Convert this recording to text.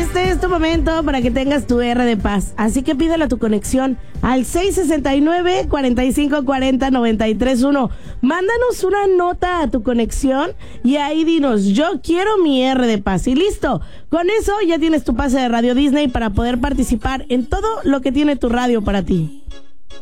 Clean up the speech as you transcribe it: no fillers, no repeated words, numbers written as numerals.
Este es tu momento para que tengas tu R de paz. Así que pídele tu conexión al 669-4540-931. Mándanos una nota a tu conexión y ahí dinos, yo quiero mi R de paz. Y listo. Con eso ya tienes tu pase de Radio Disney para poder participar en todo lo que tiene tu radio para ti.